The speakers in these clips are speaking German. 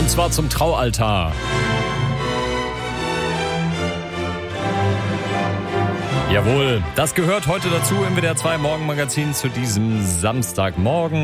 Und zwar zum Traualtar. Jawohl, das gehört heute dazu im WDR 2 Morgenmagazin zu diesem Samstagmorgen.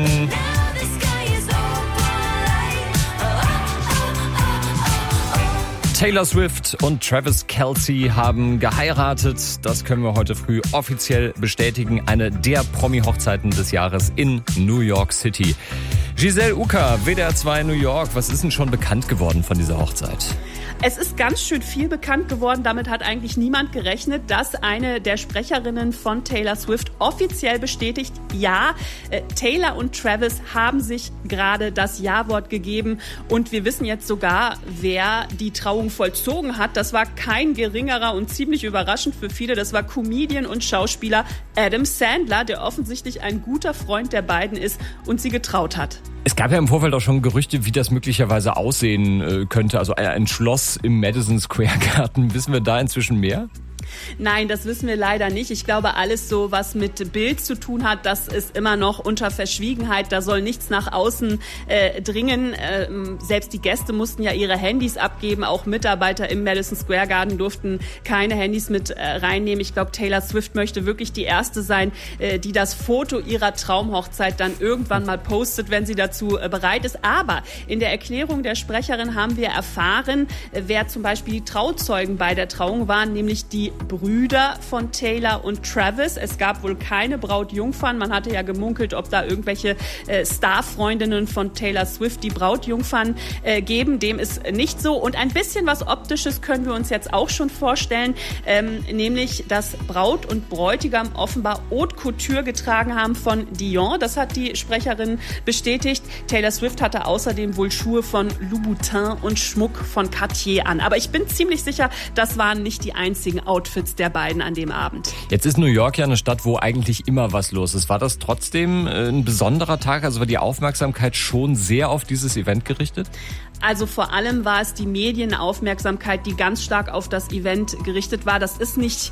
Taylor Swift und Travis Kelce haben geheiratet. Das können wir heute früh offiziell bestätigen. Eine der Promi-Hochzeiten des Jahres in New York City. Giselle Uka, WDR 2 New York. Was ist denn schon bekannt geworden von dieser Hochzeit? Es ist ganz schön viel bekannt geworden. Damit hat eigentlich niemand gerechnet, dass eine der Sprecherinnen von Taylor Swift offiziell bestätigt, ja, Taylor und Travis haben sich gerade das Ja-Wort gegeben. Und wir wissen jetzt sogar, wer die Trauung vollzogen hat. Das war kein geringerer und ziemlich überraschend für viele. Das war Comedian und Schauspieler Adam Sandler, der offensichtlich ein guter Freund der beiden ist und sie getraut hat. Es gab ja im Vorfeld auch schon Gerüchte, wie das möglicherweise aussehen könnte. Also ein Schloss im Madison Square Garden. Wissen wir da inzwischen mehr? Nein, das wissen wir leider nicht. Ich glaube, alles so, was mit Bild zu tun hat, das ist immer noch unter Verschwiegenheit. Da soll nichts nach außen dringen. Selbst die Gäste mussten ja ihre Handys abgeben. Auch Mitarbeiter im Madison Square Garden durften keine Handys mit reinnehmen. Ich glaube, Taylor Swift möchte wirklich die Erste sein, die das Foto ihrer Traumhochzeit dann irgendwann mal postet, wenn sie dazu bereit ist. Aber in der Erklärung der Sprecherin haben wir erfahren, wer zum Beispiel die Trauzeugen bei der Trauung waren, nämlich die Brüder von Taylor und Travis. Es gab wohl keine Brautjungfern. Man hatte ja gemunkelt, ob da irgendwelche Starfreundinnen von Taylor Swift die Brautjungfern geben. Dem ist nicht so. Und ein bisschen was Optisches können wir uns jetzt auch schon vorstellen, nämlich, dass Braut und Bräutigam offenbar Haute Couture getragen haben von Dior. Das hat die Sprecherin bestätigt. Taylor Swift hatte außerdem wohl Schuhe von Louboutin und Schmuck von Cartier an. Aber ich bin ziemlich sicher, das waren nicht die einzigen Outfits der beiden an dem Abend. Jetzt ist New York ja eine Stadt, wo eigentlich immer was los ist. War das trotzdem ein besonderer Tag? Also war die Aufmerksamkeit schon sehr auf dieses Event gerichtet? Also vor allem war es die Medienaufmerksamkeit, die ganz stark auf das Event gerichtet war. Das ist nicht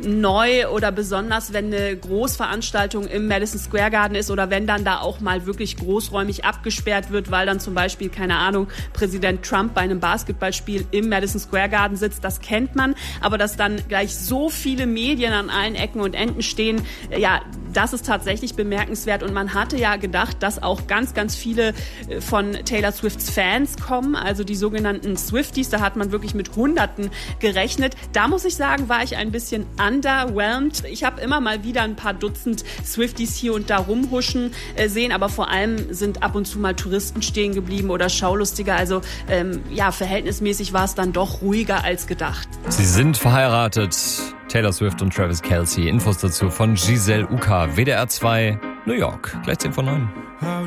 neu oder besonders, wenn eine Großveranstaltung im Madison Square Garden ist oder wenn dann da auch mal wirklich großräumig abgesperrt wird, weil dann zum Beispiel, keine Ahnung, Präsident Trump bei einem Basketballspiel im Madison Square Garden sitzt. Das kennt man. Aber dass dann gleich so viele Medien an allen Ecken und Enden stehen, ja, das ist tatsächlich bemerkenswert. Und man hatte ja gedacht, dass auch ganz, ganz viele von Taylor Swifts Fans kommen, also die sogenannten Swifties. Da hat man wirklich mit Hunderten gerechnet. Da muss ich sagen, war ich ein bisschen underwhelmed. Ich habe immer mal wieder ein paar Dutzend Swifties hier und da rumhuschen sehen, aber vor allem sind ab und zu mal Touristen stehen geblieben oder Schaulustige. Also ja, verhältnismäßig war es dann doch ruhiger als gedacht. Sie sind verheiratet. Taylor Swift und Travis Kelce. Infos dazu von Giselle Uka, WDR 2, New York. Gleich 10 vor 9.